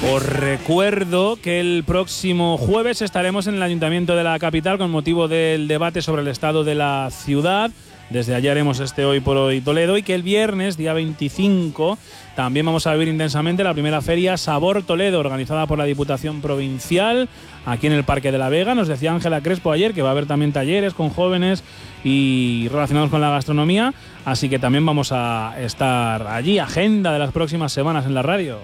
Os recuerdo que el próximo jueves estaremos en el Ayuntamiento de la capital con motivo del debate sobre el estado de la ciudad. Desde allá haremos Hoy por Hoy Toledo, y que el viernes, día 25, también vamos a vivir intensamente la primera feria Sabor Toledo, organizada por la Diputación Provincial, aquí en el Parque de la Vega. Nos decía Ángela Crespo ayer que va a haber también talleres con jóvenes y relacionados con la gastronomía, así que también vamos a estar allí. Agenda de las próximas semanas en la radio.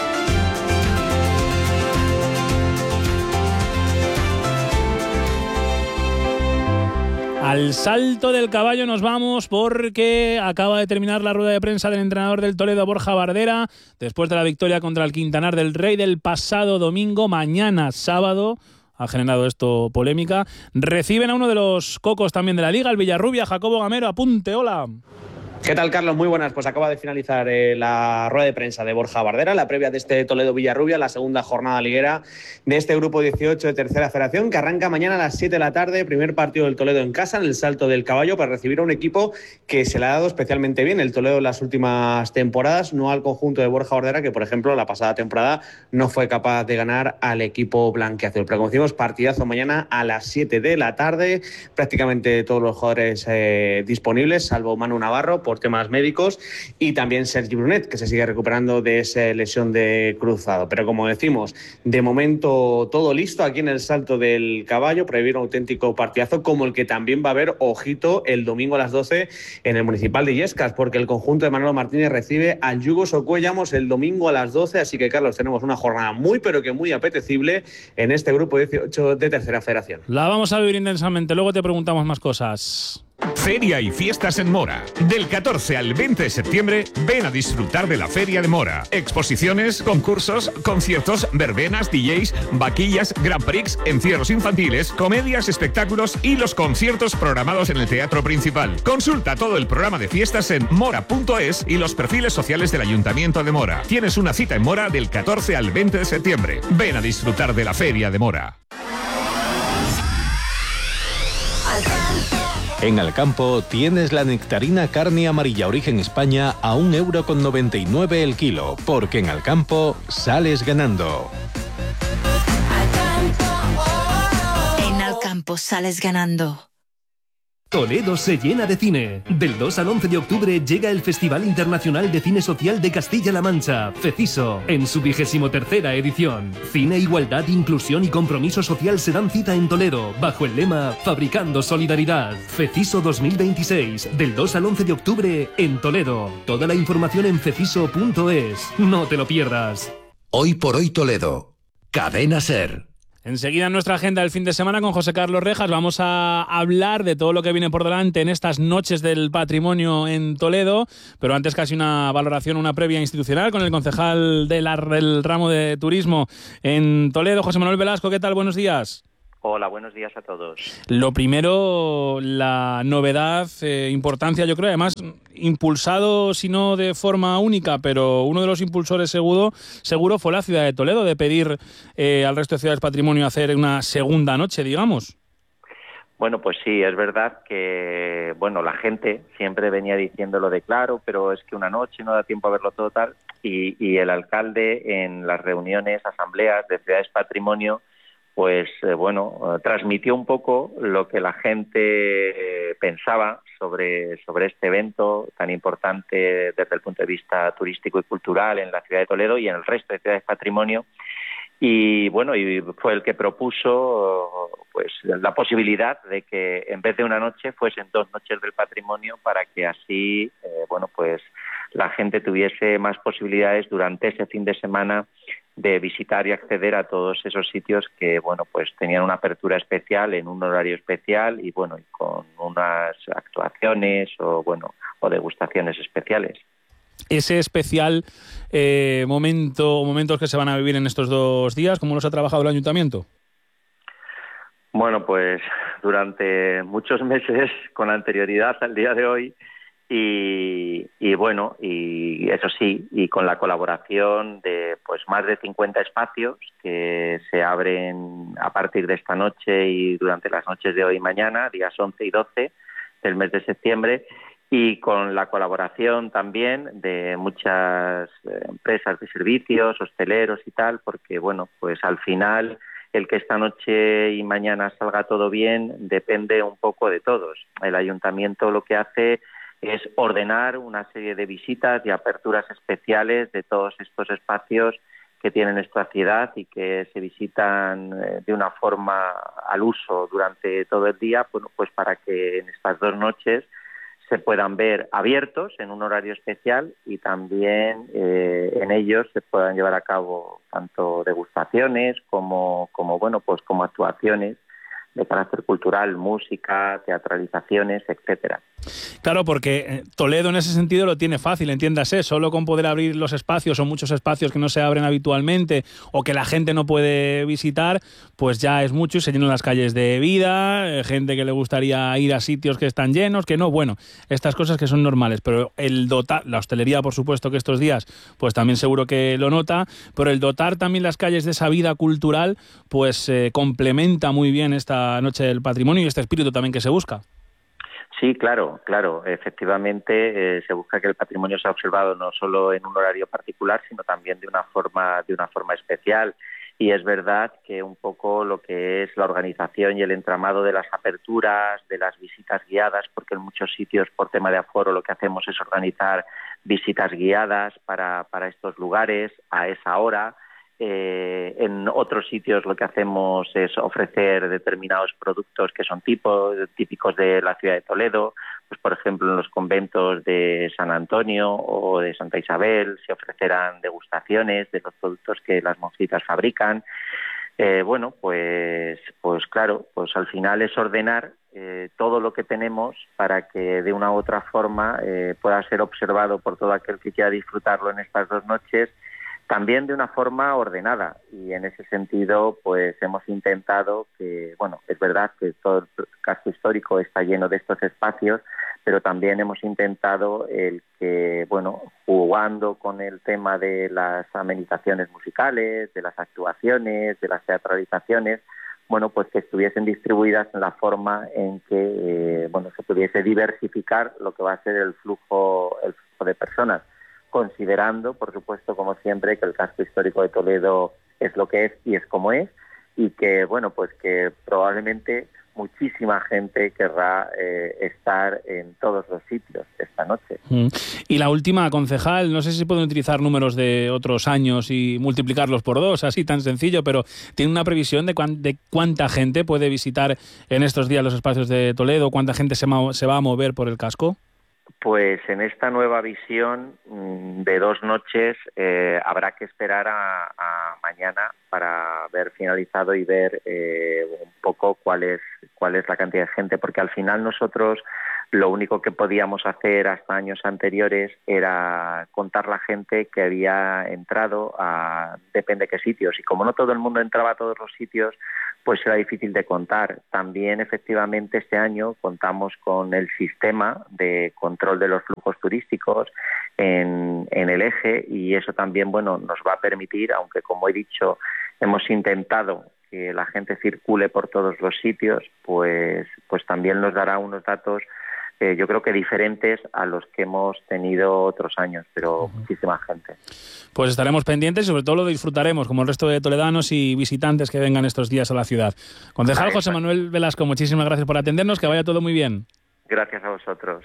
Al Salto del Caballo nos vamos porque acaba de terminar la rueda de prensa del entrenador del Toledo, Borja Bardera, después de la victoria contra el Quintanar del Rey del pasado domingo. Mañana, sábado, ha generado esto polémica, reciben a uno de los cocos también de la Liga, el Villarrubia, Jacobo Gamero. Apunte, hola. ¿Qué tal, Carlos? Muy buenas. Pues acaba de finalizar la rueda de prensa de Borja Bardera, la previa de este Toledo-Villarrubia, la segunda jornada liguera de este grupo 18 de Tercera Federación, que arranca mañana a las 7 de la tarde, primer partido del Toledo en casa, en el Salto del Caballo, para recibir a un equipo que se le ha dado especialmente bien el Toledo en las últimas temporadas, no al conjunto de Borja Bardera, que por ejemplo la pasada temporada no fue capaz de ganar al equipo blanquiazul. Pero como decimos, partidazo mañana a las 7 de la tarde, prácticamente todos los jugadores disponibles, salvo Manu Navarro por temas médicos, y también Sergi Brunet, que se sigue recuperando de esa lesión de cruzado. Pero como decimos, de momento todo listo aquí en el Salto del Caballo, para vivir un auténtico partidazo como el que también va a haber, ojito, el domingo a las 12 en el Municipal de Illescas, porque el conjunto de Manolo Martínez recibe al Yugo Socuellamos el domingo a las 12, así que, Carlos, tenemos una jornada muy, pero que muy apetecible en este grupo 18 de Tercera Federación. La vamos a vivir intensamente, luego te preguntamos más cosas. Feria y fiestas en Mora. Del 14 al 20 de septiembre, ven a disfrutar de la Feria de Mora. Exposiciones, concursos, conciertos, verbenas, DJs, vaquillas, Grand Prix, encierros infantiles, comedias, espectáculos y los conciertos programados en el Teatro Principal. Consulta todo el programa de fiestas en mora.es y los perfiles sociales del Ayuntamiento de Mora. Tienes una cita en Mora del 14 al 20 de septiembre. Ven a disfrutar de la Feria de Mora. En Alcampo tienes la nectarina carne amarilla origen España a 1,99 € el kilo, porque en Alcampo sales ganando. En Alcampo sales ganando. Toledo se llena de cine. Del 2 al 11 de octubre llega el Festival Internacional de Cine Social de Castilla-La Mancha, FECISO, en su 23ª edición. Cine, igualdad, inclusión y compromiso social se dan cita en Toledo, bajo el lema Fabricando Solidaridad. FECISO 2026, del 2 al 11 de octubre en Toledo. Toda la información en feciso.es. No te lo pierdas. Hoy por Hoy Toledo. Cadena SER. Enseguida en nuestra agenda del fin de semana con José Carlos Rejas vamos a hablar de todo lo que viene por delante en estas noches del patrimonio en Toledo, pero antes casi una valoración, una previa institucional con el concejal del ramo de turismo en Toledo, José Manuel Velasco. ¿Qué tal? Buenos días. Hola, buenos días a todos. Lo primero, la novedad, importancia, yo creo, además impulsado, si no de forma única, pero uno de los impulsores seguro fue la ciudad de Toledo, de pedir al resto de ciudades patrimonio hacer una segunda noche, digamos. Bueno, pues sí, es verdad que, la gente siempre venía diciéndolo de claro, pero es que una noche no da tiempo a verlo todo tal, y el alcalde en las reuniones, asambleas de ciudades patrimonio, pues transmitió un poco lo que la gente pensaba sobre este evento tan importante desde el punto de vista turístico y cultural en la ciudad de Toledo y en el resto de ciudades patrimonio. Y fue el que propuso pues la posibilidad de que en vez de una noche fuesen 2 noches del patrimonio, para que así la gente tuviese más posibilidades durante ese fin de semana de visitar y acceder a todos esos sitios que tenían una apertura especial en un horario especial y con unas actuaciones o degustaciones especiales. Ese especial momentos que se van a vivir en estos 2 días, ¿cómo los ha trabajado el ayuntamiento? Bueno, pues durante muchos meses con anterioridad al día de hoy y eso sí, y con la colaboración de más de 50 espacios que se abren a partir de esta noche y durante las noches de hoy y mañana, días 11 y 12 del mes de septiembre. y con la colaboración también de muchas empresas de servicios, hosteleros y tal, porque bueno, pues al final el que esta noche y mañana salga todo bien depende un poco de todos. El ayuntamiento lo que hace es ordenar una serie de visitas y aperturas especiales de todos estos espacios que tiene nuestra ciudad y que se visitan de una forma al uso durante todo el día, bueno, pues para que en estas 2 noches se puedan ver abiertos en un horario especial y también en ellos se puedan llevar a cabo tanto degustaciones como bueno, pues como actuaciones de carácter cultural, música, teatralizaciones, etcétera. Claro, porque Toledo en ese sentido lo tiene fácil, entiéndase, solo con poder abrir los espacios o muchos espacios que no se abren habitualmente o que la gente no puede visitar, pues ya es mucho y se llenan las calles de vida, gente que le gustaría ir a sitios que están llenos, que no, bueno, estas cosas que son normales, pero el dotar, la hostelería por supuesto que estos días pues también seguro que lo nota, pero el dotar también las calles de esa vida cultural pues complementa muy bien esta Noche del Patrimonio y este espíritu también que se busca. Sí, claro. Efectivamente, se busca que el patrimonio sea observado no solo en un horario particular, sino también de una forma especial. Y es verdad que un poco lo que es la organización y el entramado de las aperturas, de las visitas guiadas, porque en muchos sitios por tema de aforo lo que hacemos es organizar visitas guiadas para estos lugares a esa hora. En otros sitios lo que hacemos es ofrecer determinados productos que son típicos de la ciudad de Toledo, pues por ejemplo en los conventos de San Antonio o de Santa Isabel se ofrecerán degustaciones de los productos que las monjitas fabrican. Bueno, pues claro, pues al final es ordenar todo lo que tenemos para que de una u otra forma pueda ser observado por todo aquel que quiera disfrutarlo en estas 2 noches, también de una forma ordenada, y en ese sentido pues hemos intentado que, bueno, es verdad que todo el casco histórico está lleno de estos espacios, pero también hemos intentado el que, bueno, jugando con el tema de las amenizaciones musicales, de las actuaciones, de las teatralizaciones, bueno, pues que estuviesen distribuidas en la forma en que, bueno, se pudiese diversificar lo que va a ser el flujo de personas, considerando, por supuesto, como siempre, que el casco histórico de Toledo es lo que es y es como es, y que, bueno, pues que probablemente muchísima gente querrá estar en todos los sitios esta noche. Y la última, concejal, no sé si pueden utilizar números de otros años y multiplicarlos por 2, así tan sencillo, pero ¿tiene una previsión de cuánta gente puede visitar en estos días los espacios de Toledo? ¿Cuánta gente se va a mover por el casco? Pues en esta nueva visión de 2 noches habrá que esperar a mañana para ver finalizado y ver un poco cuál es la cantidad de gente, porque al final nosotros lo único que podíamos hacer hasta años anteriores era contar la gente que había entrado a depende qué sitios, y como no todo el mundo entraba a todos los sitios, pues era difícil de contar. También efectivamente este año contamos con el sistema de control de los flujos turísticos en el eje, y eso también, bueno, nos va a permitir, aunque como he dicho hemos intentado que la gente circule por todos los sitios, pues también nos dará unos datos yo creo que diferentes a los que hemos tenido otros años, pero muchísima gente. Pues estaremos pendientes y sobre todo lo disfrutaremos, como el resto de toledanos y visitantes que vengan estos días a la ciudad. Concejal José Manuel Velasco, muchísimas gracias por atendernos, que vaya todo muy bien. Gracias a vosotros.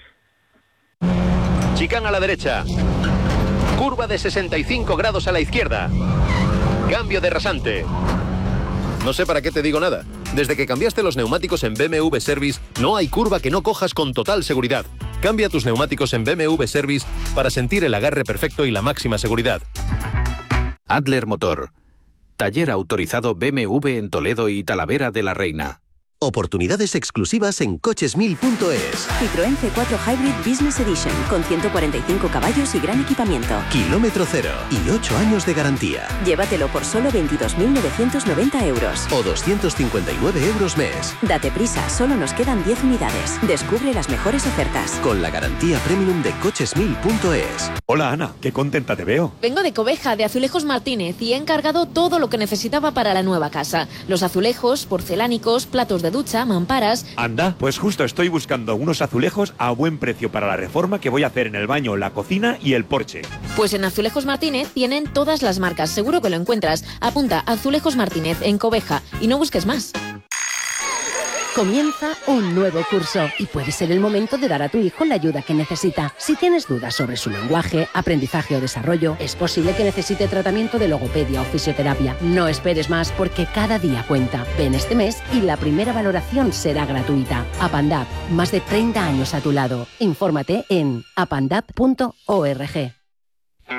Chicán a la derecha. Curva de 65 grados a la izquierda. Cambio de rasante. No sé para qué te digo nada. Desde que cambiaste los neumáticos en BMW Service, no hay curva que no cojas con total seguridad. Cambia tus neumáticos en BMW Service para sentir el agarre perfecto y la máxima seguridad. Adler Motor. Taller autorizado BMW en Toledo y Talavera de la Reina. Oportunidades exclusivas en coches1000.es. Citroën C4 Hybrid Business Edition, con 145 caballos y gran equipamiento. Kilómetro cero y 8 años de garantía. Llévatelo por solo 22.990 euros. O 259 euros mes. Date prisa, solo nos quedan 10 unidades. Descubre las mejores ofertas. Con la garantía premium de coches1000.es. Hola Ana, qué contenta te veo. Vengo de Cobeja, de Azulejos Martínez, y he encargado todo lo que necesitaba para la nueva casa. Los azulejos, porcelánicos, platos de de ducha, mamparas. Anda, pues justo estoy buscando unos azulejos a buen precio para la reforma que voy a hacer en el baño, la cocina y el porche. Pues en Azulejos Martínez tienen todas las marcas, seguro que lo encuentras. Apunta Azulejos Martínez en Cobeja y no busques más. Comienza un nuevo curso y puede ser el momento de dar a tu hijo la ayuda que necesita. Si tienes dudas sobre su lenguaje, aprendizaje o desarrollo, es posible que necesite tratamiento de logopedia o fisioterapia. No esperes más porque cada día cuenta. Ven este mes y la primera valoración será gratuita. Apandap, más de 30 años a tu lado. Infórmate en apandap.org.